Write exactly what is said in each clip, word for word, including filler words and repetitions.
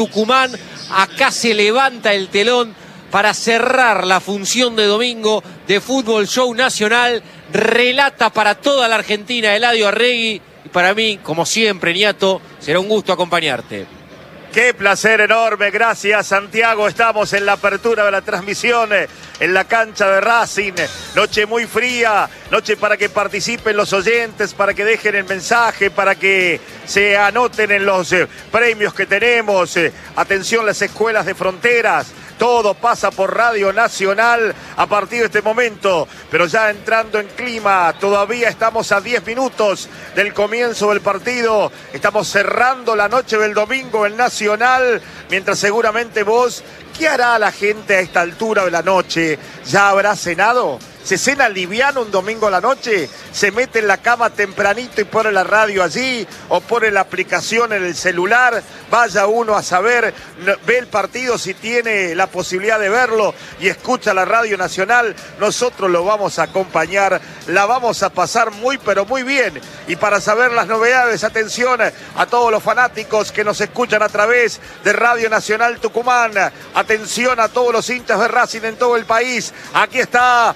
Tucumán, acá se levanta el telón para cerrar la función de domingo de Fútbol Show Nacional. Relata para toda la Argentina Eladio Arregui. Y para mí, como siempre, Niato, será un gusto acompañarte. Qué placer enorme, gracias Santiago. Estamos en la apertura de la transmisión en la cancha de Racing. Noche muy fría, noche para que participen los oyentes, para que dejen el mensaje, para que se anoten en los premios que tenemos. Atención, las escuelas de fronteras. Todo pasa por Radio Nacional a partir de este momento, pero ya entrando en clima, todavía estamos a diez minutos del comienzo del partido. Estamos cerrando la noche del domingo en Nacional, mientras seguramente vos, ¿qué hará la gente a esta altura de la noche? ¿Ya habrá cenado? ¿Se cena liviano un domingo a la noche? ¿Se mete en la cama tempranito y pone la radio allí? ¿O pone la aplicación en el celular? Vaya uno a saber, ve el partido si tiene la posibilidad de verlo y escucha la Radio Nacional. Nosotros lo vamos a acompañar, la vamos a pasar muy pero muy bien. Y para saber las novedades, atención a todos los fanáticos que nos escuchan a través de Radio Nacional Tucumán. Atención a todos los hinchas de Racing en todo el país. Aquí está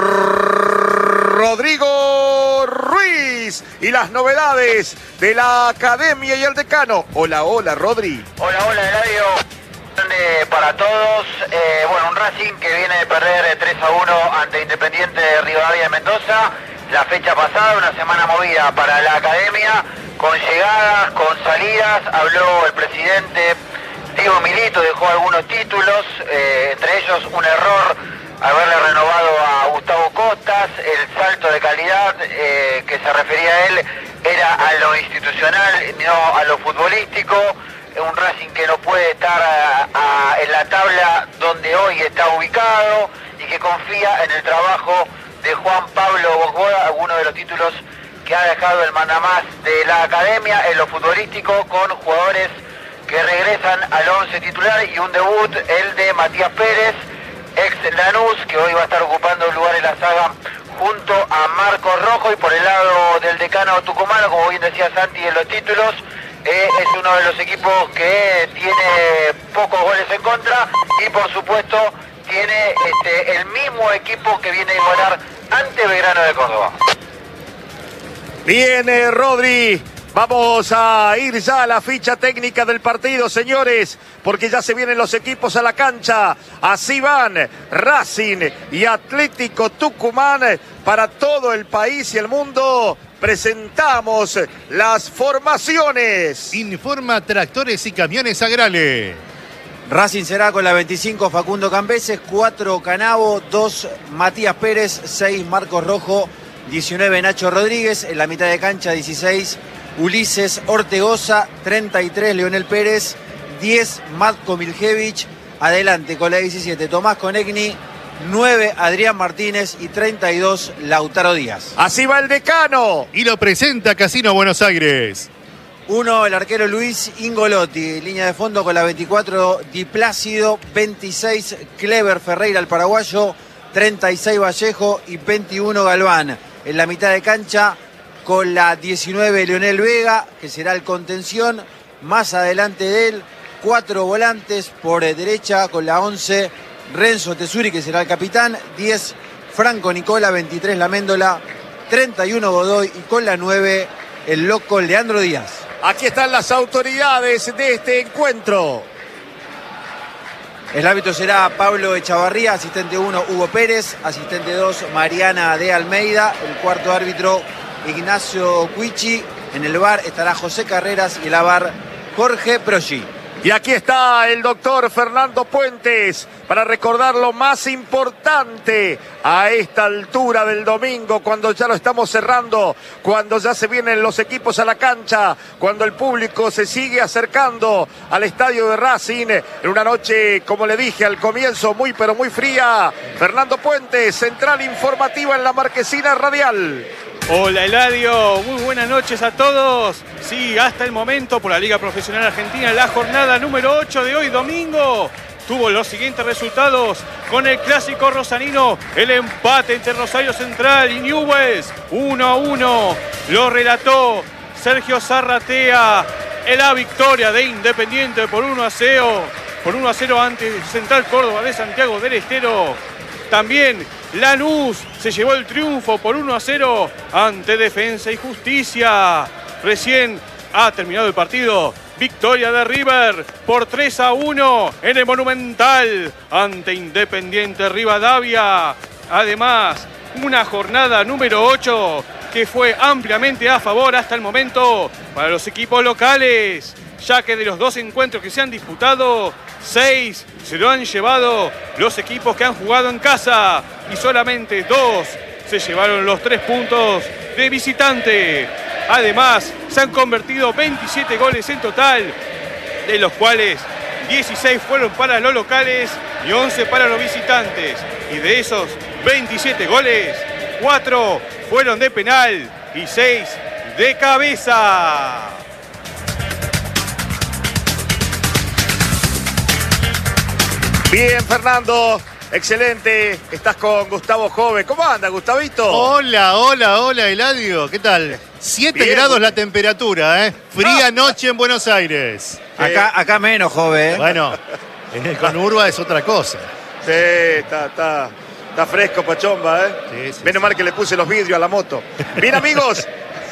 Rodrigo Ruiz y las novedades de la academia y el decano. Hola, hola, Rodri. Hola, hola, Eladio. Grande para todos. Eh, bueno, un Racing que viene de perder tres a uno ante Independiente de Rivadavia de Mendoza la fecha pasada, una semana movida para la academia, con llegadas, con salidas. Habló el presidente Diego Milito, dejó algunos títulos, eh, entre ellos un error haberle renovado a Gustavo Costas. El salto de calidad eh, que se refería a él era a lo institucional, no a lo futbolístico. Un Racing que no puede estar a, a, en la tabla donde hoy está ubicado y que confía en el trabajo de Juan Pablo Bosboda, alguno de los títulos que ha dejado el mandamás de la academia en lo futbolístico, con jugadores que regresan al once titular y un debut, el de Matías Pérez, ex Lanús, que hoy va a estar ocupando un lugar en la saga junto a Marcos Rojo. Y por el lado del decano tucumano, como bien decía Santi en los títulos, eh, es uno de los equipos que tiene pocos goles en contra y por supuesto tiene este, el mismo equipo que viene a igualar ante Belgrano de Córdoba. Viene Rodri. Vamos a ir ya a la ficha técnica del partido, señores, porque ya se vienen los equipos a la cancha. Así van Racing y Atlético Tucumán para todo el país y el mundo. Presentamos las formaciones. Informa Tractores y Camiones Agrale. Racing será con la veinticinco Facundo Cambeses, cuatro Canavo, dos Matías Pérez, seis Marcos Rojo, diecinueve Nacho Rodríguez, en la mitad de cancha dieciséis Ulises Ortegoza, treinta y tres Leonel Pérez, diez Matko Miljevich, adelante con la diecisiete Tomás Conegni, nueve Adrián Martínez y treinta y dos Lautaro Díaz. Así va el decano. Y lo presenta Casino Buenos Aires. uno, el arquero Luis Ingolotti, línea de fondo con la veinticuatro Di Plácido, veintiséis Clever Ferreira, el paraguayo, treinta y seis Vallejo y veintiuno Galván. En la mitad de cancha con la diecinueve Leonel Vega, que será el contención. Más adelante de él, cuatro volantes por derecha con la once Renzo Tesuri, que será el capitán, diez Franco Nicola, veintitrés La Méndola, treinta y uno Godoy y con la nueve el loco Leandro Díaz. Aquí están las autoridades de este encuentro. El árbitro será Pablo Echavarría, asistente uno Hugo Pérez, asistente dos Mariana de Almeida, el cuarto árbitro Ignacio Cuichi, en el V A R estará José Carreras y el A V A R Jorge Progi. Y aquí está el doctor Fernando Puentes para recordar lo más importante a esta altura del domingo, cuando ya lo estamos cerrando, cuando ya se vienen los equipos a la cancha, cuando el público se sigue acercando al estadio de Racing, en una noche, como le dije al comienzo, muy pero muy fría. Fernando Puentes, central informativa en la Marquesina Radial. Hola Eladio, muy buenas noches a todos. Sí, hasta el momento por la Liga Profesional Argentina, la jornada número ocho de hoy domingo tuvo los siguientes resultados con el clásico rosanino, el empate entre Rosario Central y Newell's, uno a uno. Lo relató Sergio Zarratea en la victoria de Independiente por uno a cero. Por uno a cero ante Central Córdoba de Santiago del Estero. También Lanús se llevó el triunfo por uno a cero ante Defensa y Justicia. Recién ha terminado el partido. Victoria de River por tres a uno en el Monumental ante Independiente Rivadavia. Además, una jornada número ocho que fue ampliamente a favor hasta el momento para los equipos locales, ya que de los dos encuentros que se han disputado, seis se lo han llevado los equipos que han jugado en casa y solamente dos se llevaron los tres puntos de visitante. Además, se han convertido veintisiete goles en total, de los cuales dieciséis fueron para los locales y once para los visitantes. Y de esos veintisiete goles, cuatro fueron de penal y seis de cabeza. Bien, Fernando, excelente. Estás con Gustavo Jove. ¿Cómo anda, Gustavito? Hola, hola, hola, Eladio. ¿Qué tal? siete Bien. grados la temperatura, ¿eh? Fría noche en Buenos Aires. Acá, acá menos, joven. Bueno, en el Conurba es otra cosa. Sí, está, está, está fresco, Pachomba, ¿eh? Sí, sí, Menos sí. mal que le puse los vidrios a la moto. Bien, amigos.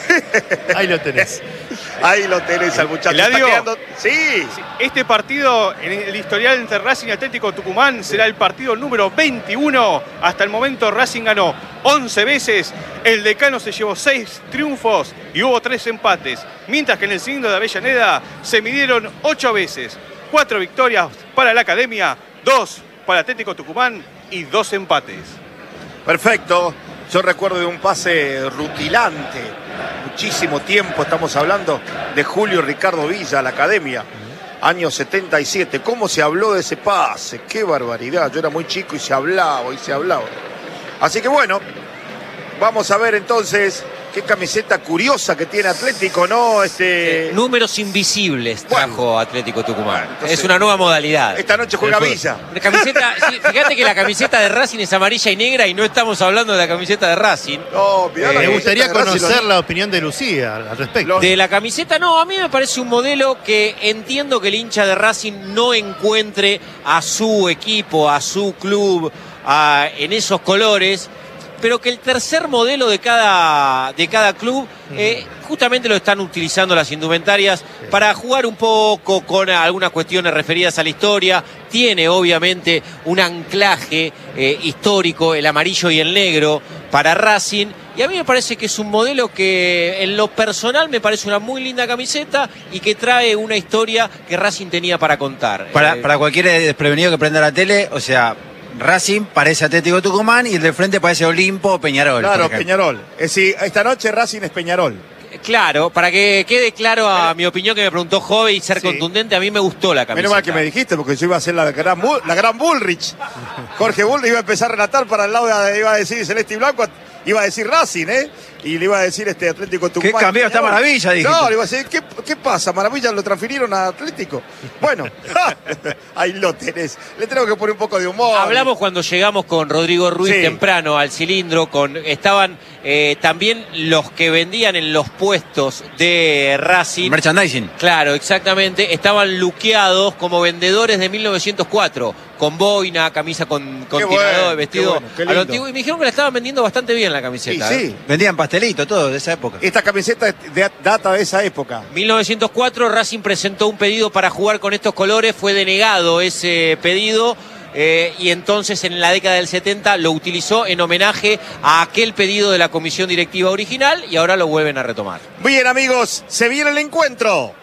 Ahí lo tenés. Ahí lo tenés al muchacho. ¿Eladio? Está quedando... Sí. Este partido en el historial entre Racing y Atlético Tucumán será el partido número veintiuno. Hasta el momento Racing ganó once veces, el Decano se llevó seis triunfos y hubo tres empates. Mientras que en el cilindro de Avellaneda se midieron ocho veces. Cuatro victorias para la Academia, dos para Atlético Tucumán y dos empates. Perfecto. Yo recuerdo de un pase rutilante. Muchísimo tiempo estamos hablando de Julio Ricardo Villa a la Academia. Año setenta y siete. ¿Cómo se habló de ese pase? ¡Qué barbaridad! Yo era muy chico y se hablaba y se hablaba. Así que bueno, vamos a ver entonces qué camiseta curiosa que tiene Atlético, ¿no? Este... Eh, números invisibles trajo Bueno. Atlético Tucumán. Entonces, es una nueva modalidad. Esta noche juega Del Villa. fútbol. La camiseta, sí, fíjate que la camiseta de Racing es amarilla y negra y no estamos hablando de la camiseta de Racing. No, mirá la Me camiseta gustaría de Racing, conocer lo- la opinión de Lucía al respecto. Los- De la camiseta, no, a mí me parece un modelo que entiendo que el hincha de Racing no encuentre a su equipo, a su club, a- en esos colores, pero que el tercer modelo de cada, de cada club eh, justamente lo están utilizando las indumentarias para jugar un poco con algunas cuestiones referidas a la historia. Tiene obviamente un anclaje eh, histórico, el amarillo y el negro para Racing, y a mí me parece que es un modelo que en lo personal me parece una muy linda camiseta y que trae una historia que Racing tenía para contar. Para, Eh, para cualquier desprevenido que prenda la tele, o sea, Racing parece Atlético Tucumán y el de frente parece Olimpo o Peñarol. por Claro, ejemplo. Peñarol. Es decir, esta noche Racing es Peñarol. Claro, para que quede claro a mi opinión que me preguntó Jove y ser Sí. contundente, a mí me gustó la camiseta. Menos mal que me dijiste, porque yo iba a hacer la gran, Bull- la gran Bullrich. Jorge Bullrich iba a empezar a relatar para el lado de, iba a decir Celeste y Blanco, iba a decir Racing, ¿eh? Y le iba a decir este Atlético Tucumán. ¿Qué cambió? Está Peñarol. Maravilla, dijiste. No, le iba a decir, ¿qué, qué pasa? Maravilla lo transfirieron a Atlético. Bueno, ahí lo tenés. Le tengo que poner un poco de humor. Hablamos cuando llegamos con Rodrigo Ruiz Sí. temprano al cilindro, con estaban eh, también los que vendían en los puestos de Racing. Merchandising. Claro, exactamente. Estaban luqueados como vendedores de mil novecientos cuatro, con boina, camisa con, con Qué tirador, bueno, vestido qué bueno, qué a lo lindo. antiguo. Y me dijeron que la estaban vendiendo bastante bien la Sí, camiseta. sí. ¿eh? Vendían pastelito, todo de esa época. Esta camiseta es de- data de esa época. mil novecientos cuatro, Racing presentó un pedido para jugar con estos colores, fue denegado ese pedido. Eh, y entonces en la década del setenta lo utilizó en homenaje a aquel pedido de la comisión directiva original y ahora lo vuelven a retomar. Bien, amigos, se viene el encuentro.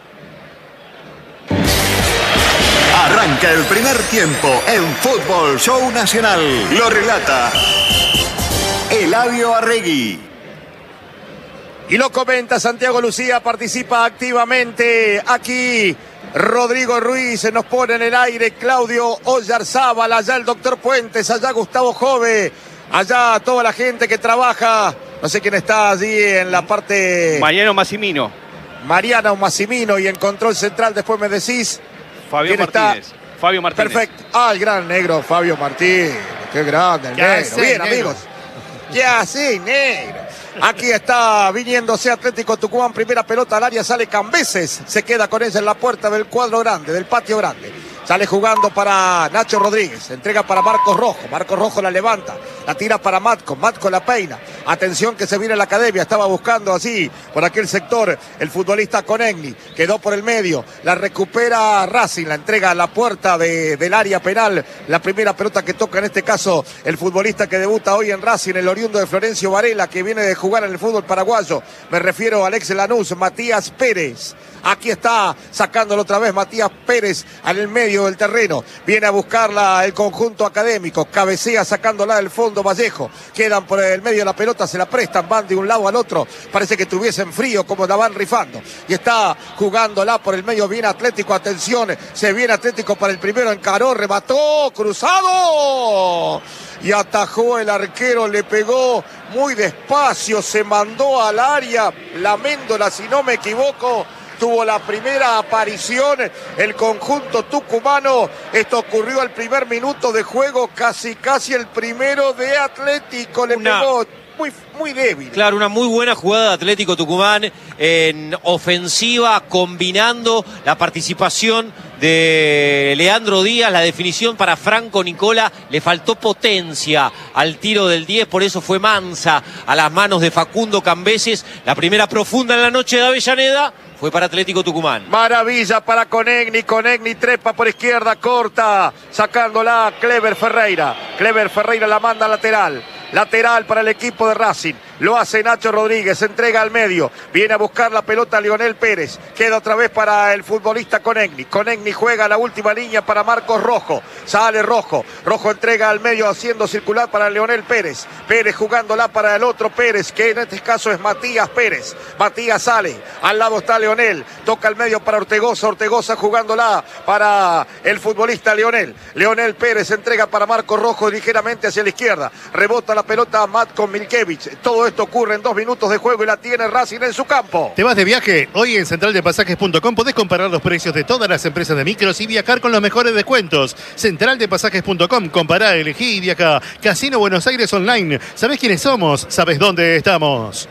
Arranca el primer tiempo en Fútbol Show Nacional. Lo relata Eladio Arregui. Y lo comenta Santiago Lucía, participa activamente aquí. Rodrigo Ruiz nos pone en el aire, Claudio Oyarzábal, allá el doctor Puentes, allá Gustavo Jove, allá toda la gente que trabaja, no sé quién está allí en la parte... Mariano Massimino, Mariana o Massimino, y en control central después me decís... Fabio ¿Quién está? Martínez. Fabio Martínez. Perfecto. Ah, el gran negro Fabio Martínez. Qué grande el ¿Qué negro. hace, Bien, negro? amigos. ¿Qué hace, negro? Aquí está viniéndose Atlético Tucumán, primera pelota al área, sale Cambeses, se queda con ella en la puerta del cuadro grande, del patio grande. Sale jugando para Nacho Rodríguez, entrega para Marcos Rojo, Marcos Rojo la levanta, la tira para Matco, Matco la peina. Atención que se viene la academia, estaba buscando así por aquel sector el futbolista Conegni, quedó por el medio, la recupera Racing, la entrega a la puerta de, del área penal, la primera pelota que toca en este caso el futbolista que debuta hoy en Racing, el oriundo de Florencio Varela, que viene de jugar en el fútbol paraguayo, me refiero a Alex Lanús, Matías Pérez. Aquí está sacándolo otra vez Matías Pérez en el medio del terreno. Viene a buscarla el conjunto académico. Cabecea sacándola del fondo Vallejo. Quedan por el medio de la pelota, se la prestan, van de un lado al otro. Parece que tuviesen frío como la van rifando. Y está jugándola por el medio. Viene Atlético, atención. Se viene Atlético para el primero. Encaró, remató, cruzado. Y atajó el arquero, le pegó muy despacio. Se mandó al área. La Méndola, si no me equivoco. Tuvo la primera aparición el conjunto tucumano. Esto ocurrió al primer minuto de juego, casi casi el primero de Atlético. Le Una... pegó muy, muy débil. Claro, una muy buena jugada de Atlético Tucumán en ofensiva, combinando la participación de Leandro Díaz, la definición para Franco Nicola. Le faltó potencia al tiro del diez, por eso fue mansa a las manos de Facundo Cambeses. La primera profunda en la noche de Avellaneda fue para Atlético Tucumán. Maravilla para Conegni, Conegni trepa por izquierda, corta, sacándola Clever Ferreira. Clever Ferreira la manda lateral. Lateral para el equipo de Racing. Lo hace Nacho Rodríguez, entrega al medio. Viene a buscar la pelota Lionel Pérez. Queda otra vez para el futbolista Conegni. Conegni juega la última línea para Marcos Rojo. Sale Rojo. Rojo entrega al medio haciendo circular para Lionel Pérez. Pérez jugándola para el otro Pérez, que en este caso es Matías Pérez. Matías sale. Al lado está Lionel. Toca al medio para Ortegoza. Ortegoza jugándola para el futbolista Lionel. Lionel Pérez entrega para Marcos Rojo ligeramente hacia la izquierda. Rebota la pelota a Matko Milkevich. Todo esto ocurre en dos minutos de juego y la tiene Racing en su campo. ¿Te vas de viaje? Hoy en central de pasajes punto com podés comparar los precios de todas las empresas de micros y viajar con los mejores descuentos. central de pasajes punto com, compará, elegí y viaja. Casino Buenos Aires Online. ¿Sabés quiénes somos? ¿Sabés dónde estamos?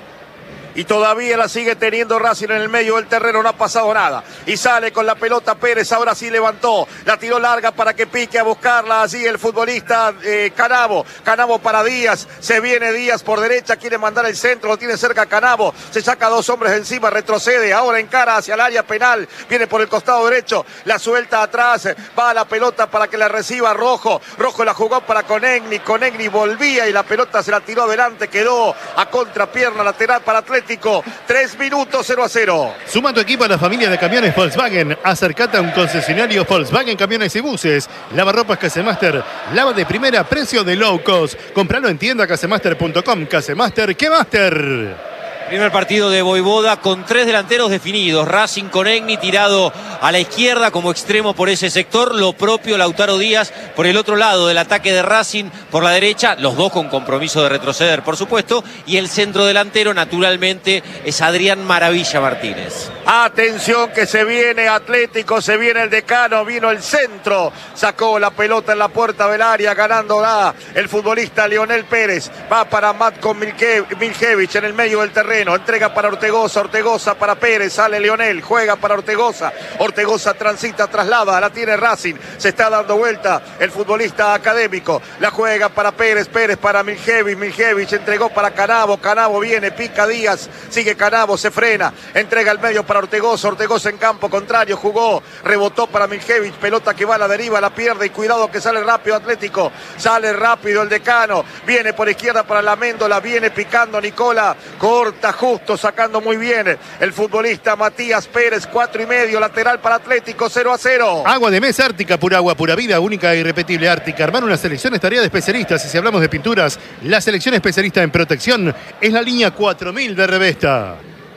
Y todavía la sigue teniendo Racing en el medio del terreno, no ha pasado nada. Y sale con la pelota Pérez, ahora sí levantó. La tiró larga para que pique a buscarla allí el futbolista eh, Canavo. Canavo para Díaz, se viene Díaz por derecha, quiere mandar el centro, lo tiene cerca Canavo. Se saca dos hombres encima, retrocede, ahora encara hacia el área penal. Viene por el costado derecho, la suelta atrás, va a la pelota para que la reciba Rojo. Rojo la jugó para Conegni, Conegni volvía y la pelota se la tiró adelante, quedó a contrapierna lateral para Atlético. Tres minutos, cero a cero. Suma tu equipo a la familia de camiones Volkswagen. Acercate a un concesionario Volkswagen Camiones y Buses. Lavarropas Casemaster. Lava de primera, precio de low cost. Compralo en tienda casemaster punto com. Casemaster, ¿qué master? Primer partido de Voivoda con tres delanteros definidos. Racing Conegni tirado a la izquierda como extremo por ese sector. Lo propio Lautaro Díaz por el otro lado del ataque de Racing por la derecha. Los dos con compromiso de retroceder, por supuesto. Y el centro delantero, naturalmente, es Adrián Maravilla Martínez. Atención que se viene Atlético, se viene el decano, vino el centro. Sacó la pelota en la puerta del área, ganándola el futbolista Lionel Pérez. Va para Matko Milkevich en el medio del terreno. Entrega para Ortegoza, Ortegoza para Pérez, sale Lionel, juega para Ortegoza, Ortegoza transita, traslada, la tiene Racing, se está dando vuelta el futbolista académico, la juega para Pérez, Pérez para Milkevich, Milkevich entregó para Canavo, Canavo viene, pica Díaz, sigue Canavo, se frena, entrega al medio para Ortegoza, Ortegoza en campo contrario, jugó, rebotó para Milkevich, pelota que va a la deriva, la pierde y cuidado que sale rápido Atlético, sale rápido el decano, viene por izquierda para la Méndola, viene picando Nicola, corta justo, sacando muy bien el futbolista Matías Pérez, cuatro y medio, lateral para Atlético, cero a cero. Agua de mesa Ártica, pura agua, pura vida, única e irrepetible Ártica. Armar una selección es tarea de especialistas. Y si hablamos de pinturas, la selección especialista en protección es la línea cuatro mil de Revesta.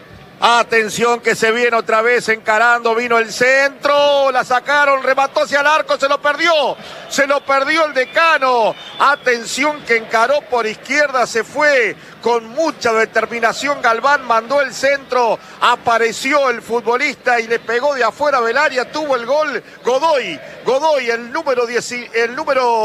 Atención que se viene otra vez encarando, vino el centro, la sacaron, remató hacia el arco, se lo perdió, se lo perdió el decano. Atención que encaró por izquierda, se fue con mucha determinación Galván, mandó el centro, apareció el futbolista y le pegó de afuera del área, tuvo el gol Godoy, Godoy, el número diez, el número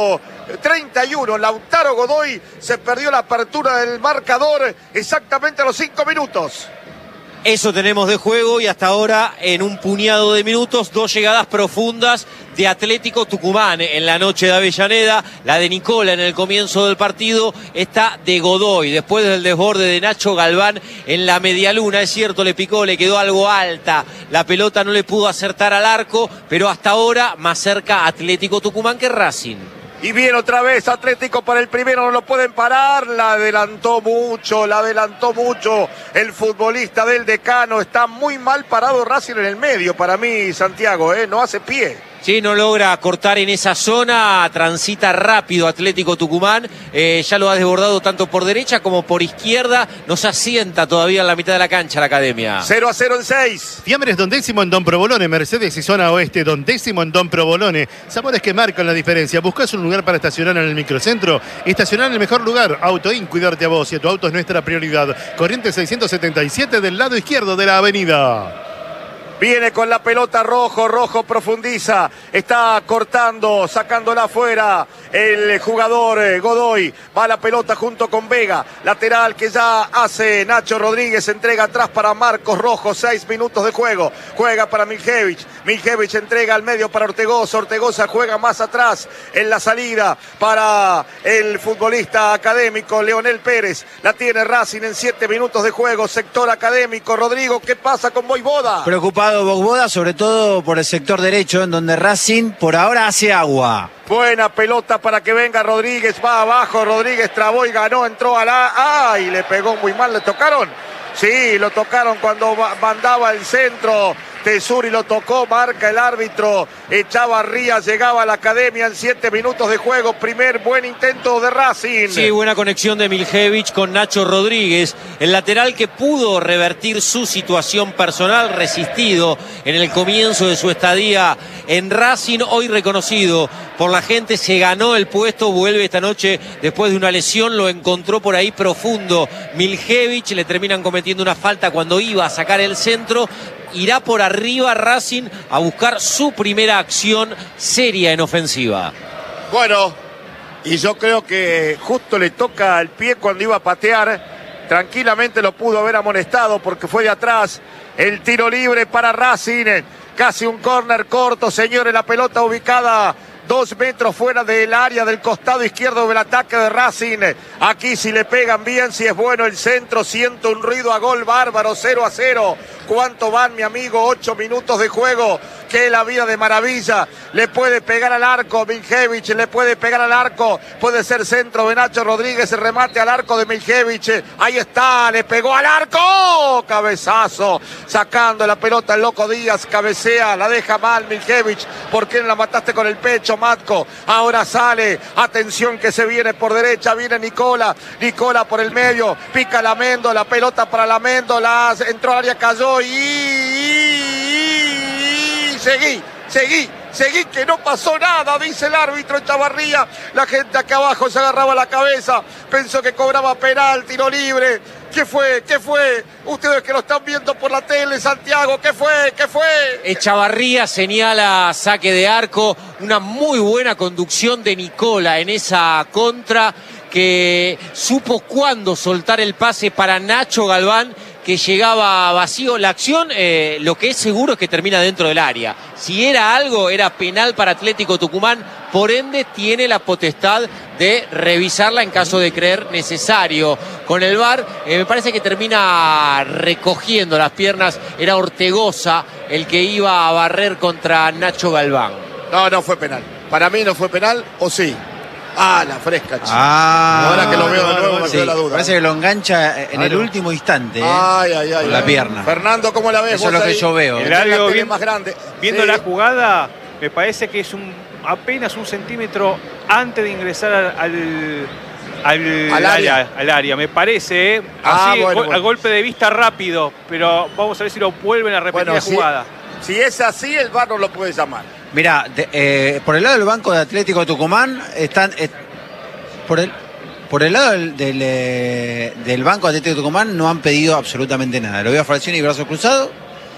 treinta y uno. Lautaro Godoy se perdió la apertura del marcador exactamente a los cinco minutos. Eso tenemos de juego y hasta ahora en un puñado de minutos, dos llegadas profundas de Atlético Tucumán en la noche de Avellaneda. La de Nicola en el comienzo del partido, esta de Godoy después del desborde de Nacho Galván en la medialuna. Es cierto, le picó, le quedó algo alta, la pelota no le pudo acertar al arco, pero hasta ahora más cerca Atlético Tucumán que Racing. Y viene otra vez Atlético para el primero, no lo pueden parar, la adelantó mucho, la adelantó mucho el futbolista del Decano. Está muy mal parado Racing en el medio para mí, Santiago, ¿eh? No hace pie. Sí, no logra cortar en esa zona, transita rápido Atlético Tucumán, eh, ya lo ha desbordado tanto por derecha como por izquierda, no se asienta todavía en la mitad de la cancha la academia. cero a cero en seis. Fiambres Don Décimo en Don Provolone, Mercedes y zona oeste, Don Décimo en Don Provolone. Sabores que marcan la diferencia. ¿Buscas un lugar para estacionar en el microcentro? Estacionar en el mejor lugar. Autoin, cuidarte a vos y a tu auto es nuestra prioridad. Corriente seiscientos setenta y siete del lado izquierdo de la avenida. Viene con la pelota Rojo, Rojo profundiza, está cortando, sacándola afuera el jugador Godoy, va la pelota junto con Vega, lateral que ya hace Nacho Rodríguez, entrega atrás para Marcos Rojo, seis minutos de juego, juega para Miljevich, Miljevich entrega al medio para Ortegoza, Ortegoza juega más atrás en la salida para el futbolista académico Leonel Pérez, la tiene Racing en siete minutos de juego, sector académico. Rodrigo, ¿qué pasa con Voivoda? Preocupado Voivoda, sobre todo por el sector derecho, en donde Racing por ahora hace agua. Buena pelota para que venga Rodríguez, va abajo, Rodríguez trabó y ganó, entró a la... ¡Ay! Le pegó muy mal, ¿le tocaron? Sí, lo tocaron cuando mandaba el centro. Tesuri lo tocó, marca el árbitro. Echavarría llegaba a la academia en siete minutos de juego. Primer buen intento de Racing. Sí, buena conexión de Miljevich con Nacho Rodríguez. El lateral que pudo revertir su situación personal, resistido en el comienzo de su estadía en Racing. Hoy reconocido por la gente, se ganó el puesto. Vuelve esta noche después de una lesión. Lo encontró por ahí profundo Miljevich. Le terminan cometiendo una falta cuando iba a sacar el centro. Irá por arriba Racing a buscar su primera acción seria en ofensiva. Bueno, y yo creo que justo le toca al pie cuando iba a patear. Tranquilamente lo pudo haber amonestado porque fue de atrás. El tiro libre para Racing. Casi un córner corto, señores. La pelota ubicada dos metros fuera del área del costado izquierdo del ataque de Racing. Aquí si le pegan bien, si es bueno el centro, siento un ruido a gol bárbaro, cero a cero. ¿Cuánto van, mi amigo? Ocho minutos de juego. Que la vida de maravilla. Le puede pegar al arco Miljevich, le puede pegar al arco. Puede ser centro de Nacho Rodríguez, el remate al arco de Miljevich. Ahí está, le pegó al arco. Cabezazo, sacando la pelota el Loco Díaz, cabecea, la deja mal Miljevich. ¿Por qué no la mataste con el pecho, Matco? Ahora sale, atención que se viene por derecha, viene Nicola. Nicola por el medio, pica Lamendo, la pelota para Lamendo, la entró al área, cayó y... Seguí, seguí, seguí, que no pasó nada, dice el árbitro Echavarría. La gente acá abajo se agarraba la cabeza, pensó que cobraba penal, tiro libre. ¿Qué fue? ¿Qué fue? Ustedes que lo están viendo por la tele, Santiago, ¿qué fue? ¿Qué fue? Echavarría señala saque de arco, una muy buena conducción de Nicola en esa contra, que supo cuándo soltar el pase para Nacho Galván, que llegaba vacío. La acción, eh, lo que es seguro es que termina dentro del área. Si era algo, era penal para Atlético Tucumán, por ende tiene la potestad de revisarla en caso de creer necesario. Con el V A R, eh, me parece que termina recogiendo las piernas. Era Ortegoza el que iba a barrer contra Nacho Galván. No, no fue penal. Para mí no fue penal, ¿o sí? Ah, la fresca, chico. Ah, ahora que lo veo de nuevo me sí, quedó la duda. Parece que lo engancha en ah, el no. último instante. Ay, ay, ay. Con la ay. pierna. Fernando, ¿cómo la ves? Eso es lo que yo veo. El La área tele bien- más grande. Viendo Sí. la jugada, me parece que es un apenas un centímetro antes de ingresar al, al, al, Al área. área, al área, me parece, ¿eh? Ah, Así, bueno, go- bueno. a golpe de vista rápido, pero vamos a ver si lo vuelven a repetir Bueno, la si, jugada. si es así, el V A R no lo puede llamar. Mirá, de- eh, por el lado del banco de Atlético Tucumán están... eh, por el... Por el lado del, del, eh, del banco de Atlético Tucumán no han pedido absolutamente nada. Lo veo a Falcioni y brazo cruzado,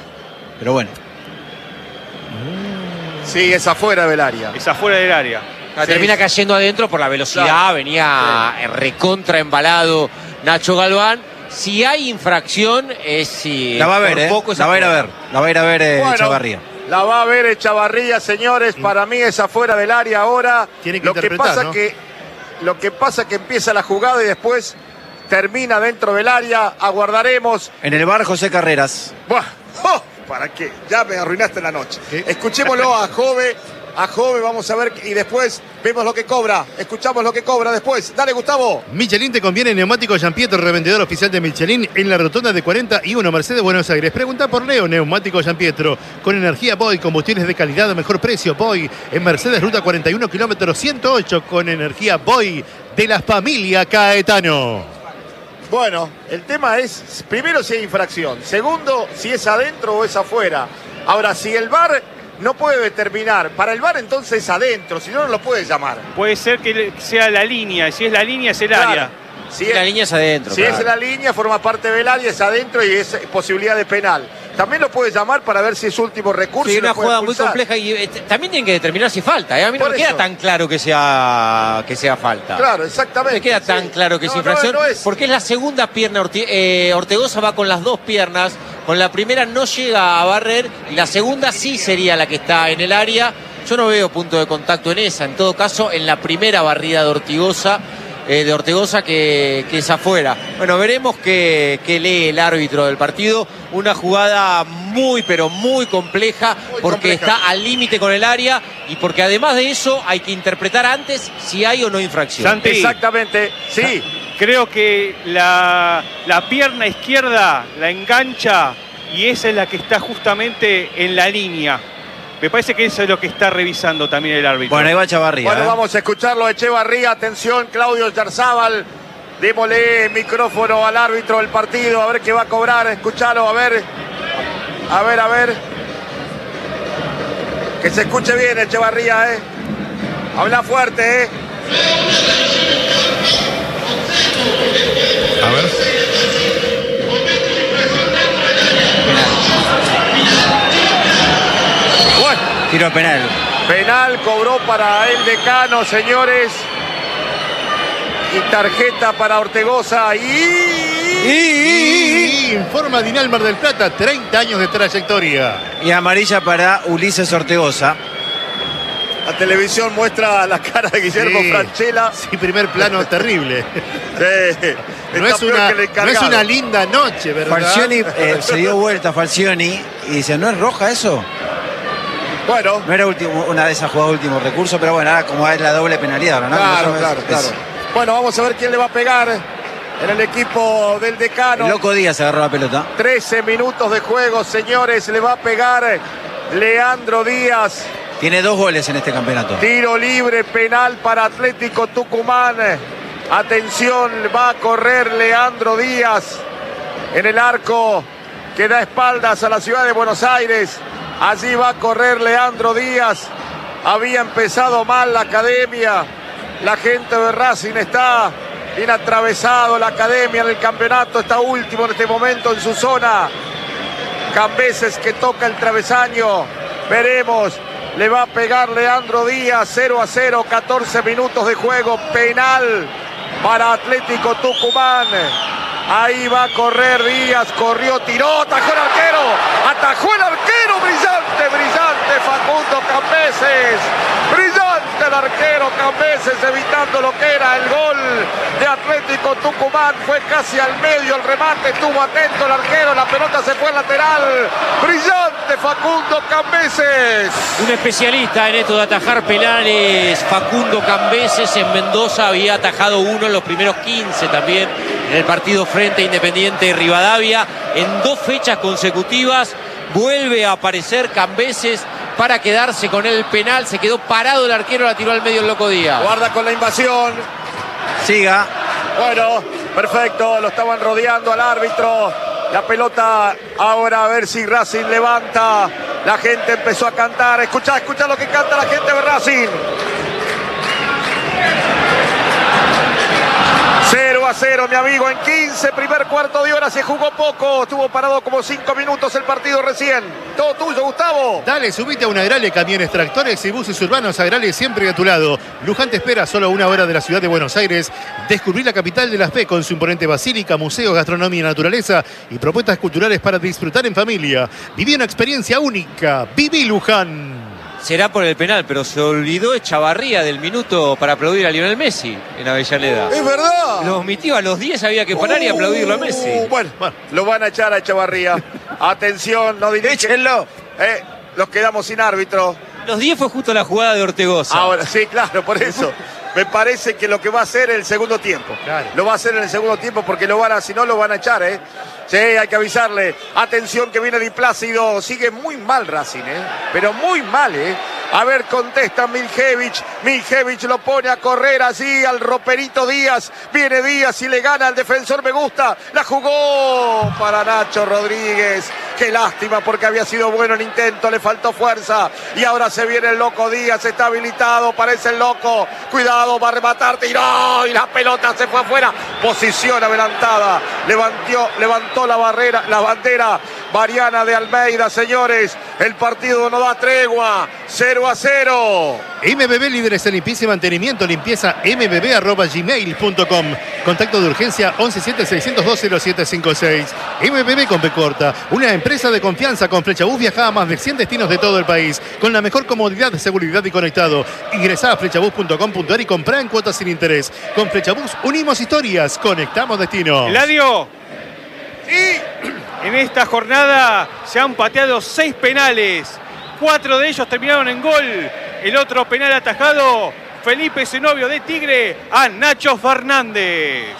pero bueno. Sí, es afuera del área. Es afuera del área. Sí, termina cayendo adentro por la velocidad, claro. Venía sí. recontra embalado Nacho Galván. Si hay infracción, es si. La va a ver, eh. Poco la va a ir a ver. La va a ir a ver eh, bueno, Echavarría. La va a ver Echavarría, señores. Para mí es afuera del área ahora. Tiene que lo que pasa ¿no? que Lo que pasa es que empieza la jugada y después termina dentro del área. Aguardaremos. En el bar José Carreras. Buah. Oh, ¿para qué? Ya me arruinaste la noche. ¿Qué? Escuchémoslo a Jove. A Jove, vamos a ver. Y después vemos lo que cobra. Escuchamos lo que cobra después. Dale, Gustavo. Michelin te conviene neumático Giampietro, revendedor oficial de Michelin en la rotonda de cuarenta y uno Mercedes, Buenos Aires. Pregunta por Leo, neumático Giampietro. Con energía Boy, combustibles de calidad a mejor precio. Boy en Mercedes, ruta cuarenta y uno, kilómetro ciento ocho. Con energía Boy de la familia Caetano. Bueno, el tema es, primero si hay infracción. Segundo, si es adentro o es afuera. Ahora, si el V A R no puede determinar. Para el V A R entonces es adentro, si no, no lo puede llamar. Puede ser que sea la línea, si es la línea es el claro. área. Si es, la línea es adentro. Si claro. es la línea, forma parte del área, es adentro y es posibilidad de penal. También lo puede llamar para ver si es último recurso. Sí, y una jugada muy expulsar. compleja y eh, también tienen que determinar si falta. ¿eh? A mí no Por me queda eso. tan claro que sea, que sea falta. Claro, exactamente. No me queda tan sí. claro que no, es infracción. No, no es. Porque es la segunda pierna. Orte, eh, Ortegoza va con las dos piernas. Con la primera no llega a barrer y la segunda sí sería la que está en el área. Yo no veo punto de contacto en esa. En todo caso, en la primera barrida de Ortigosa, eh, de Ortegoza que, que es afuera. Bueno, veremos qué, qué lee el árbitro del partido. Una jugada muy, pero muy compleja, muy porque compleja. Está al límite con el área y porque además de eso hay que interpretar antes si hay o no infracción. Santi, exactamente, sí. Creo que la, la pierna izquierda la engancha y esa es la que está justamente en la línea. Me parece que eso es lo que está revisando también el árbitro. Bueno, ahí va Echavarría. Bueno, ¿eh? vamos a escucharlo a Echevarría. Atención, Claudio Yarzábal. Démosle micrófono al árbitro del partido. A ver qué va a cobrar. Escuchalo, a ver. A ver, a ver. Que se escuche bien, Echevarría, ¿eh? Habla fuerte, ¿eh? A ver. Bueno. Tiro penal. Penal cobró para el decano, señores. Y tarjeta para Ortegoza. Y... Y, y, y informa Dinal Mar del Plata, treinta años de trayectoria. Y amarilla para Ulises Ortegoza. La televisión muestra la cara de Guillermo sí, Franchella. Sí, primer plano terrible. Sí, no, es una, no es una linda noche, ¿verdad? Falcioni eh, se dio vuelta, Falcioni, y dice, ¿no es roja eso? Bueno. No era último, una de esas jugadas de último recurso, pero bueno, ahora como es la doble penalidad, ¿no? Claro, no claro, es, claro. Es... Bueno, vamos a ver quién le va a pegar en el equipo del decano. El Loco Díaz agarró la pelota. trece minutos de juego, señores. Le va a pegar Leandro Díaz. Tiene dos goles en este campeonato. Tiro libre, penal para Atlético Tucumán. Atención, va a correr Leandro Díaz en el arco que da espaldas a la ciudad de Buenos Aires. Allí va a correr Leandro Díaz. Había empezado mal la academia. La gente de Racing está bien atravesado. La academia en el campeonato está último en este momento en su zona. Cambeses que toca el travesaño. Veremos. Le va a pegar Leandro Díaz, cero a cero, catorce minutos de juego, penal para Atlético Tucumán. Ahí va a correr Díaz, corrió, tiró, atajó el arquero, atajó el arquero, brillante, brillante Facundo Cambeses. Brillante el arquero Cambeses, evitando lo que era el gol de Atlético Tucumán. Fue casi al medio el remate, estuvo atento el arquero, la pelota se fue al lateral. Brillante Facundo Cambeses. Un especialista en esto de atajar penales, Facundo Cambeses. En Mendoza había atajado uno en los primeros quince también en el partido frente a Independiente de Rivadavia. En dos fechas consecutivas vuelve a aparecer Cambeses para quedarse con el penal. Se quedó parado el arquero, la tiró al medio el Loco Díaz. Guarda con la invasión. Siga. Bueno, perfecto, lo estaban rodeando al árbitro. La pelota ahora a ver si Racing levanta. La gente empezó a cantar. Escucha, escucha lo que canta la gente de Racing. cero a cero, mi amigo, en quince, primer cuarto de hora, se jugó poco, estuvo parado como cinco minutos el partido recién. Todo tuyo, Gustavo. Dale, subite a una Agrale, camiones, tractores y buses urbanos. Agrale siempre a tu lado. Luján te espera solo a una hora de la ciudad de Buenos Aires. Descubrí la capital de la fe con su imponente basílica, museos, gastronomía y naturaleza y propuestas culturales para disfrutar en familia. Viví una experiencia única. Viví Luján. Será por el penal, pero se olvidó Echavarría del minuto para aplaudir a Lionel Messi en Avellaneda. Es verdad. Lo omitió, a los diez había que parar y aplaudirlo a Messi. Uh, bueno, bueno, lo van a echar a Echavarría. Atención, no dirige. Échenlo. Eh, los quedamos sin árbitro. Los diez fue justo la jugada de Ortegoza. Ahora, sí, claro, por eso. Me parece que lo que va a hacer el segundo tiempo. Claro. Lo va a hacer en el segundo tiempo porque lo van a, si no lo van a echar, ¿eh? Sí, hay que avisarle. Atención que viene Di Plácido. Sigue muy mal Racing, ¿eh? Pero muy mal, ¿eh? A ver, contesta Miljevich. Miljevich lo pone a correr así al roperito Díaz. Viene Díaz y le gana al defensor. Me gusta. La jugó para Nacho Rodríguez. Qué lástima porque había sido bueno el intento. Le faltó fuerza. Y ahora se viene el loco Díaz. Está habilitado. Parece el loco. Cuidado, va a rematar. Tiró y la pelota se fue afuera. Posición adelantada. Levantó, levantó la barrera, la bandera. Mariana de Almeida, señores. El partido no da tregua. cero a cero. M B B líderes en limpieza y mantenimiento. Limpieza m b b arroba gmail punto com. Contacto de urgencia once siete seis cero dos cero siete cinco seis. M B B con P corta. Una empresa de confianza. Con Flechabús viaja a más de cien destinos de todo el país. Con la mejor comodidad, seguridad y conectado. Ingresá a flechabús punto com punto a r y comprá en cuotas sin interés. Con Flechabús unimos historias. Conectamos destinos. Eladio. Sí. En esta jornada se han pateado seis penales. Cuatro de ellos terminaron en gol. El otro penal atajado, Felipe Zenobio de Tigre a Nacho Fernández.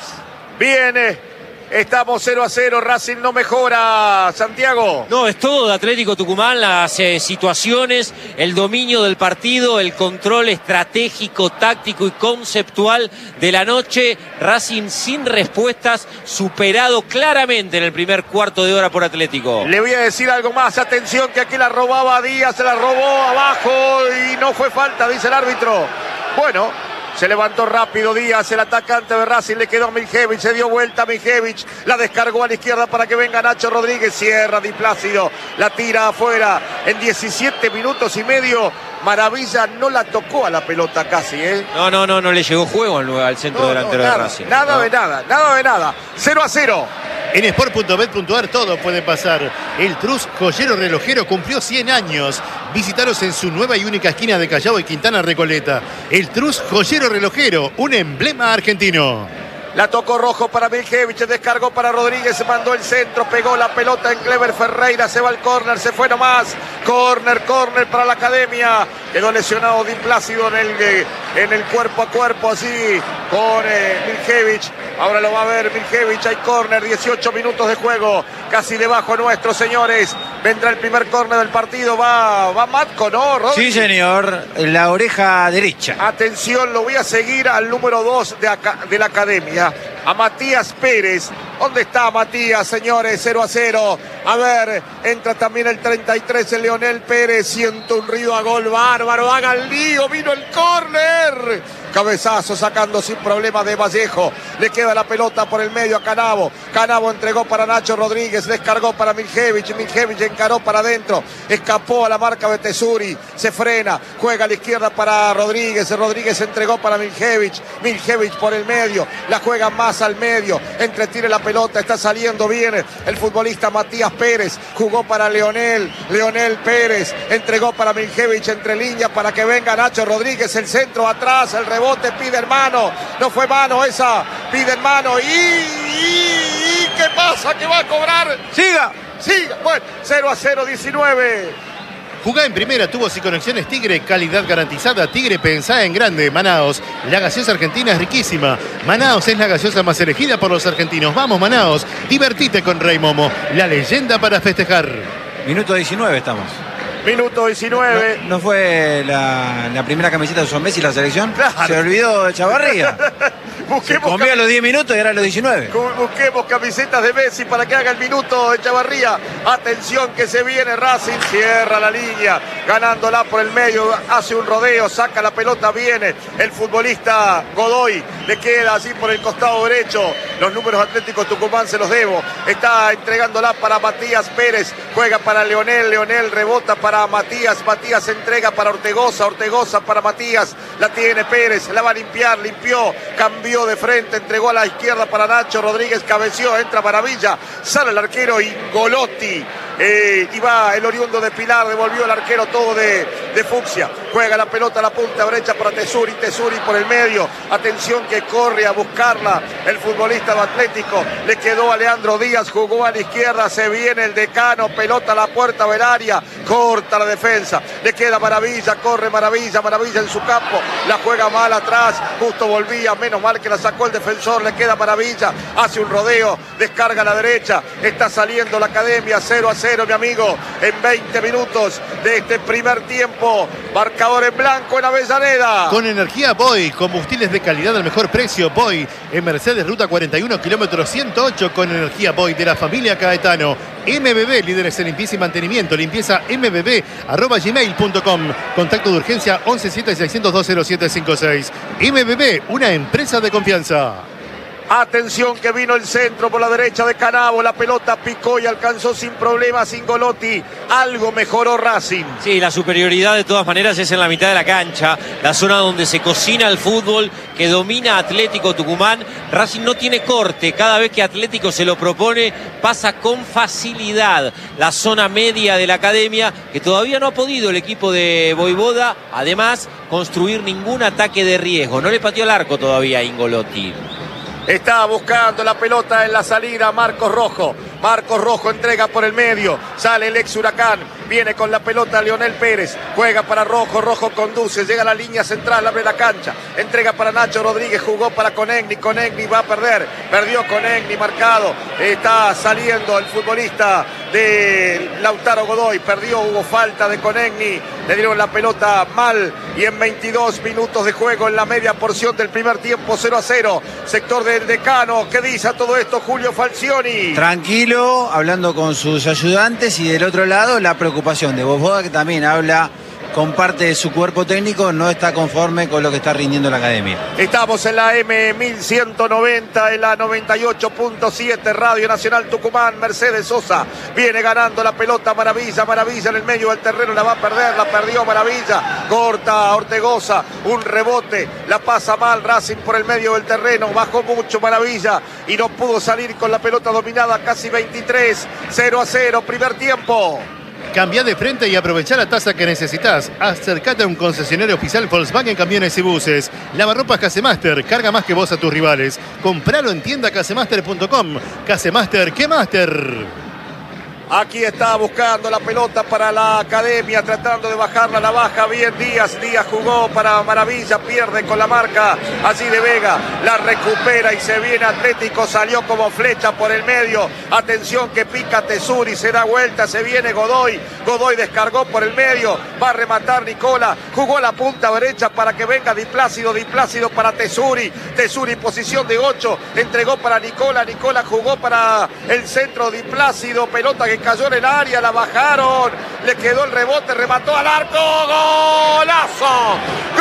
Viene. Estamos cero a cero. Racing no mejora. Santiago. No, es todo de Atlético Tucumán, las eh, situaciones, el dominio del partido, el control estratégico, táctico y conceptual de la noche. Racing sin respuestas, superado claramente en el primer cuarto de hora por Atlético. Le voy a decir algo más. Atención que aquí la robaba Díaz, se la robó abajo y no fue falta, dice el árbitro. Bueno. Se levantó rápido Díaz, el atacante de Racing, le quedó a Miljevich, se dio vuelta a Miljevich, la descargó a la izquierda para que venga Nacho Rodríguez, cierra Di Plácido, la tira afuera en diecisiete minutos y medio. Maravilla no la tocó a la pelota casi, ¿eh? No, no, no, no le llegó juego al, al centro No, delantero no, nada, de Racing. Nada no. de nada, nada de nada. cero a cero. En sport punto bet punto a r todo puede pasar. El Trus Joyero Relojero cumplió cien años. Visítalos en su nueva y única esquina de Callao y Quintana Recoleta. El Trus Joyero Relojero, un emblema argentino. La tocó Rojo para Miljevich, descargó para Rodríguez, se mandó el centro, pegó la pelota en Clever Ferreira, se va al córner, se fue nomás. Córner, córner para la Academia. Quedó lesionado Di Plácido en el, en el cuerpo a cuerpo, así, con eh, Miljevich. Ahora lo va a ver Miljevich, hay córner, dieciocho minutos de juego, casi debajo nuestro, señores. Vendrá el primer córner del partido, va, va Matco, ¿no, Rodri? Sí, señor, la oreja derecha. Atención, lo voy a seguir al número dos de, acá, de la Academia, a Matías Pérez. ¿Dónde está Matías, señores? cero a cero. A ver, entra también el treinta y tres, el Leonel Pérez. Siento un río a gol bárbaro. Haga el lío, vino el córner. Cabezazo sacando sin problema de Vallejo. Le queda la pelota por el medio a Canavo. Canavo entregó para Nacho Rodríguez. Descargó para Miljevich. Miljevich encaró para adentro. Escapó a la marca de Tesuri. Se frena. Juega a la izquierda para Rodríguez. Rodríguez entregó para Miljevich. Miljevich por el medio. La juega más al medio. Entretire la pelota. Está saliendo bien el futbolista Matías Pérez. Jugó para Leonel. Leonel Pérez. Entregó para Miljevich entre líneas para que venga Nacho Rodríguez. El centro atrás. El rebote pide hermano. No fue mano esa. Pide hermano. Y, y, y ¿qué pasa? ¿Qué va a cobrar? Siga. Siga. Bueno, cero a cero, diecinueve. Jugá en primera, tubos y conexiones Tigre, calidad garantizada. Tigre, pensá en grande. Manaos, la gaseosa argentina es riquísima. Manaos es la gaseosa más elegida por los argentinos. Vamos, Manaos, divertite con Rey Momo, la leyenda para festejar. Minuto diecinueve estamos. Minuto diecinueve. ¿No, no fue la, la primera camiseta de Son Messi la selección? Claro. Se olvidó de Chavarría. Busquemos Comía los diez minutos y eran los diecinueve. Busquemos camisetas de Messi para que haga el minuto Echavarría. Atención que se viene Racing, cierra la línea, ganándola por el medio, hace un rodeo, saca la pelota, viene el futbolista Godoy, le queda así por el costado derecho. Los números Atlético Tucumán se los debo. Está entregándola para Matías Pérez, juega para Leonel, Leonel rebota para Matías, Matías entrega para Ortegoza, Ortegoza para Matías, la tiene Pérez, la va a limpiar, limpió, cambió de frente, entregó a la izquierda para Nacho Rodríguez, cabeció, entra Maravilla, sale el arquero Ingolotti. Eh, y va el oriundo de Pilar, devolvió el arquero todo de, de Fucsia, juega la pelota a la punta derecha para Tesuri, Tesuri por el medio, atención que corre a buscarla el futbolista de Atlético, le quedó a Leandro Díaz, jugó a la izquierda, se viene el Decano, pelota a la puerta del área, corta la defensa, le queda Maravilla, corre Maravilla, Maravilla en su campo, la juega mal atrás, justo volvía, menos mal que la sacó el defensor, le queda Maravilla, hace un rodeo, descarga a la derecha, está saliendo la Academia, cero a cero mi amigo, en veinte minutos de este primer tiempo, marcador en blanco en Avellaneda. Con energía Boy, combustibles de calidad al mejor precio, Boy, en Mercedes Ruta cuarenta y uno, kilómetro ciento ocho, con energía Boy de la familia Caetano. M B B, líderes en limpieza y mantenimiento, limpieza m b b arroba gmail punto com, contacto de urgencia once siete seiscientos dos cero siete cinco seis. M B B, una empresa de confianza. Atención que vino el centro por la derecha de Canavo, la pelota picó y alcanzó sin problemas Ingolotti, algo mejoró Racing. Sí, la superioridad de todas maneras es en la mitad de la cancha, la zona donde se cocina el fútbol, que domina Atlético Tucumán. Racing no tiene corte, cada vez que Atlético se lo propone pasa con facilidad la zona media de la Academia, que todavía no ha podido el equipo de Voivoda, además, construir ningún ataque de riesgo. No le pateó el arco todavía a Ingolotti. Está buscando la pelota en la salida Marcos Rojo. Marcos Rojo entrega por el medio. Sale el ex Huracán. Viene con la pelota Leonel Pérez. Juega para Rojo. Rojo conduce. Llega a la línea central. Abre la cancha. Entrega para Nacho Rodríguez. Jugó para Conegni. Conegni va a perder. Perdió Conegni marcado. Está saliendo el futbolista de Lautaro Godoy. Perdió. Hubo falta de Conegni. Le dieron la pelota mal. Y en veintidós minutos de juego en la media porción del primer tiempo, cero a cero. Sector del Decano. ¿Qué dice a todo esto Julio Falcioni? Tranquilo, hablando con sus ayudantes, y del otro lado la preocupación de Voivoda, que también habla con parte de su cuerpo técnico, no está conforme con lo que está rindiendo la Academia. Estamos en la M mil ciento noventa, en la noventa y ocho punto siete, Radio Nacional Tucumán. Mercedes Sosa viene ganando la pelota, Maravilla, Maravilla en el medio del terreno, la va a perder, la perdió Maravilla, corta Ortegoza, un rebote, la pasa mal Racing por el medio del terreno, bajó mucho Maravilla y no pudo salir con la pelota dominada, casi veintitrés, cero a cero, primer tiempo. Cambia de frente y aprovecha la tasa que necesitas. Acércate a un concesionario oficial Volkswagen Camiones y Buses. Lavarropas Casemaster, carga más que vos a tus rivales. Compralo en tienda casemaster punto com. Casemaster, ¿qué Master? Aquí está buscando la pelota para la Academia, tratando de bajarla, la baja bien Díaz. Díaz jugó para Maravilla, pierde con la marca allí de Vega, la recupera y se viene Atlético, salió como flecha por el medio. Atención que pica Tesuri, se da vuelta, se viene Godoy. Godoy descargó por el medio, va a rematar Nicola, jugó la punta derecha para que venga Di Plácido, Di Plácido para Tesuri. Tesuri posición de ocho, entregó para Nicola, Nicola jugó para el centro, Di Plácido, pelota que cayó en el área, la bajaron, le quedó el rebote, remató al arco, ¡golazo!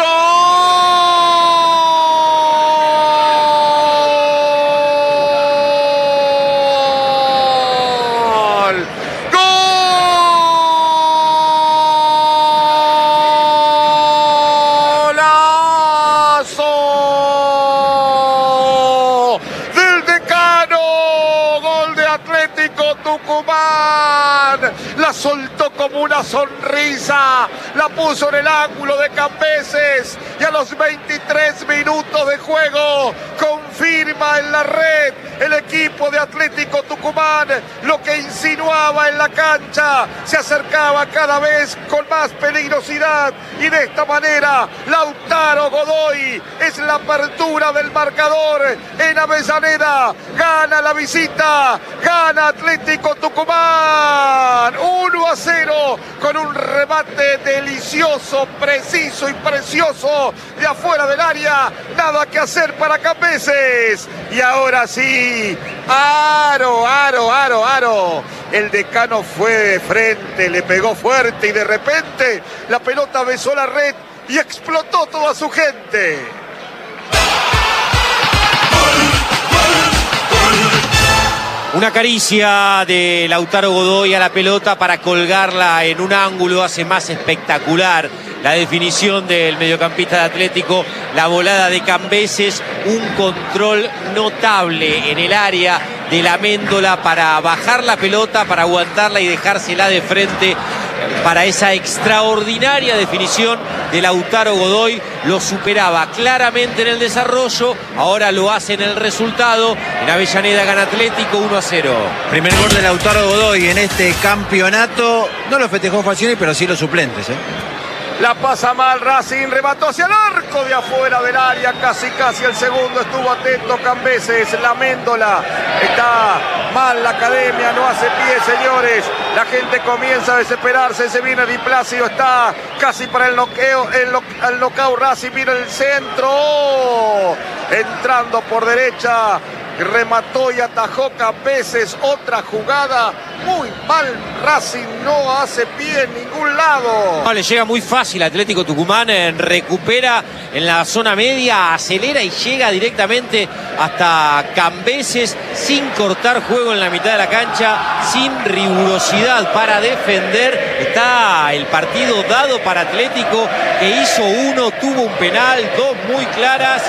¡Gol! ¡Golazo! Del Decano, gol de Atlético Tucumán, la soltó como una sonrisa, la puso en el ángulo de Cambeses y a los veintitrés minutos de juego confirma en la red el equipo de Atlético Tucumán lo que insinuaba en la cancha, se acercaba cada vez con más peligrosidad y de esta manera Lautaro Godoy es la apertura del marcador en Avellaneda, gana la visita, gana Atlético Tucumán uno a cero con un remate delicioso, preciso y precioso centro de afuera del área. Nada que hacer para Cambeses. Y ahora sí, aro, aro, aro, aro. El decano fue de frente, le pegó fuerte y de repente la pelota besó la red y explotó toda su gente. Una caricia de Lautaro Godoy a la pelota para colgarla en un ángulo hace más espectacular la definición del mediocampista de Atlético, la volada de Cambeses, un control notable en el área de la Amendola para bajar la pelota, para aguantarla y dejársela de frente. Para esa extraordinaria definición de Lautaro Godoy, lo superaba claramente en el desarrollo, ahora lo hace en el resultado. En Avellaneda gana Atlético uno a cero. Primer gol de Lautaro Godoy en este campeonato. No lo festejó Falcioni, pero sí los suplentes, ¿eh? La pasa mal Racing, remató hacia el arco de afuera del área, casi casi el segundo, estuvo atento Cambeses, la Amendola, está mal la academia, no hace pie, señores, la gente comienza a desesperarse, se viene Di Plácido, está casi para el noqueo, el, no, el knockout Racing, vino el centro, oh, entrando por derecha, remató y atajó Cambeses, otra jugada, muy mal Racing, no hace pie en ningún lado. No, le llega muy fácil Atlético Tucumán, eh, recupera en la zona media, acelera y llega directamente hasta Cambeses sin cortar juego en la mitad de la cancha, sin rigurosidad para defender. Está el partido dado para Atlético, que hizo uno, tuvo un penal, dos muy claras,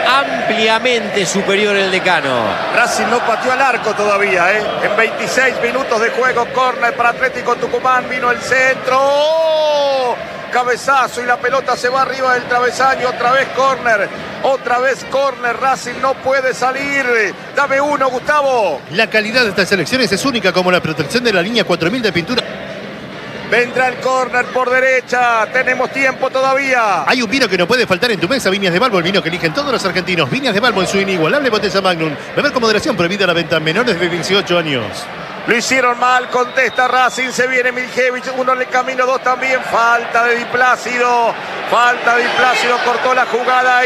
ampliamente superior el decano. Racing no pateó al arco todavía, ¿eh? En veintiséis minutos de juego, córner para Atlético Tucumán, vino el centro, ¡oh! Cabezazo y la pelota se va arriba del travesaño, otra vez córner, otra vez córner, Racing no puede salir, dame uno, Gustavo. La calidad de estas selecciones es única, como la protección de la línea cuatro mil de pintura. Vendrá el córner por derecha, tenemos tiempo todavía. Hay un vino que no puede faltar en tu mesa, Viñas de Balbo, el vino que eligen todos los argentinos. Viñas de Balbo en su inigualable botella Magnum. Beber con moderación, prohibida la venta a menores de dieciocho años. Lo hicieron mal, contesta Racing, se viene Miljevich, uno en el camino, dos también, falta de Di Plácido, falta de Di Plácido, cortó la jugada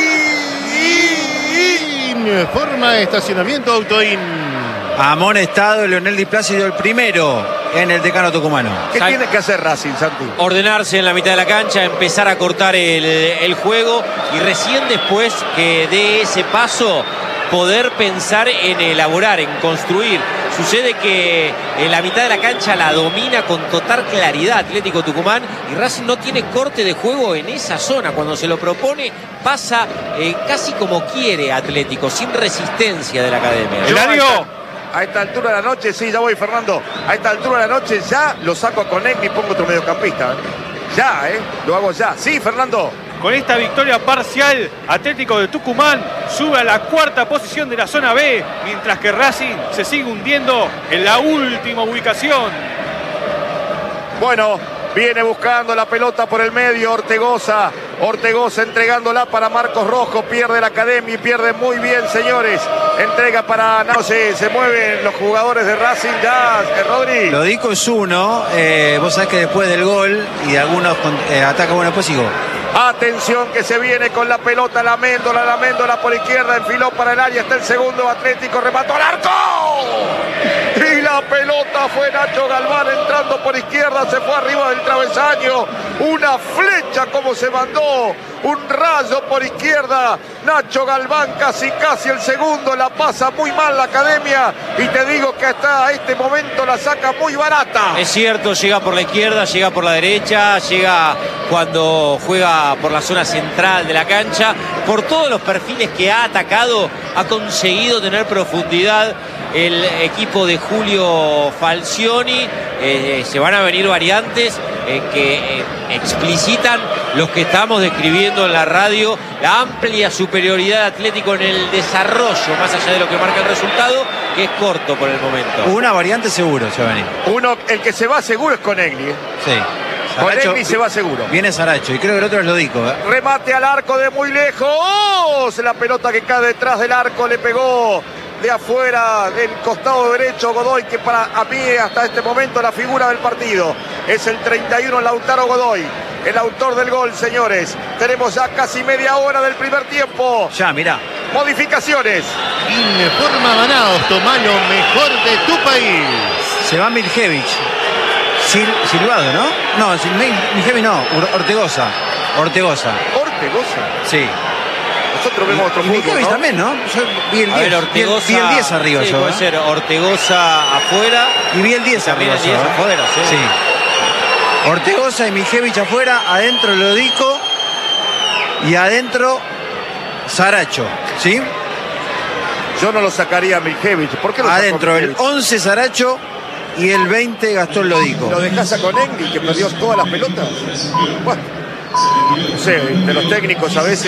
y... Forma estacionamiento Autoin. Amonestado Leonel Di Plácido, el primero en el decano tucumano. ¿Qué tiene que hacer Racing, Santi? Ordenarse en la mitad de la cancha, empezar a cortar el, el juego y recién después que dé ese paso poder pensar en elaborar, en construir. Sucede que en la mitad de la cancha la domina con total claridad Atlético Tucumán y Racing no tiene corte de juego en esa zona. Cuando se lo propone pasa eh, casi como quiere Atlético, sin resistencia de la academia. Eladio. A esta altura de la noche, sí, ya voy, Fernando. A esta altura de la noche ya lo saco a Conegni y pongo otro mediocampista. Ya, ¿eh? Lo hago ya. Sí, Fernando. Con esta victoria parcial, Atlético de Tucumán sube a la cuarta posición de la zona B, mientras que Racing se sigue hundiendo en la última ubicación. Bueno, viene buscando la pelota por el medio Ortegoza. Ortegoza entregándola para Marcos Rojo. Pierde la academia y pierde muy bien, señores. Entrega para... No sé, se mueven los jugadores de Racing ya, eh, Rodri. Lo dico es uno. Eh, vos sabés que después del gol y de algunos eh, atacan, bueno, después sigo. Atención que se viene con la pelota la Amendola, la Amendola por izquierda, enfiló para el área, está el segundo Atlético, remató al arco. Y la pelota fue Nacho Galván entrando por izquierda, se fue arriba del travesaño. Una flecha como se mandó, un rayo por izquierda. Nacho Galván casi casi el segundo, la pasa muy mal la academia y te digo que hasta este momento la saca muy barata. Es cierto, llega por la izquierda, llega por la derecha, llega cuando juega por la zona central de la cancha. Por todos los perfiles que ha atacado, ha conseguido tener profundidad el equipo de Julio Falcioni. Eh, se van a venir variantes eh, que eh, explicitan los que estamos describiendo en la radio, la amplia superioridad de Atlético en el desarrollo, más allá de lo que marca el resultado, que es corto por el momento. Una variante seguro se va a venir. Uno, el que se va seguro es Conegni, ¿eh? Sí. Conegni se va seguro. Viene Saracho y creo que el otro es Lodico, ¿eh? Remate al arco de muy lejos. La pelota que cae detrás del arco le pegó de afuera del costado derecho Godoy, que para a mí hasta este momento la figura del partido. Es el treinta y uno Lautaro Godoy. el autor del gol, señores. Tenemos ya casi media hora del primer tiempo. Ya, mirá. Modificaciones. Informa Manaos, toma lo mejor de tu país. Se va Miljevic. Sil, Silvado, ¿no? No, Sil, Miljevic no. Ortegoza. Ortegoza. Ortegoza. Sí. Nosotros vemos otro y fútbol, Miljevic ¿no? también, ¿no? Yo vi el A ver, diez. Ortegoza, Vi el diez arriba sí, yo. puede ¿eh? ser Ortegoza afuera. Y vi el diez También arriba. el diez yo, ¿eh? afuera, sí. Sí. Ortegoza y Miljevic afuera, adentro Lodico y adentro Saracho, ¿sí? Yo no lo sacaría a Miljevic. ¿Por qué lo sacó Adentro el Miljevic? once Saracho y el veinte Gastón Lodico. Lo dejás a Conegli, que perdió todas las pelotas. Bueno, no sé, de los técnicos a veces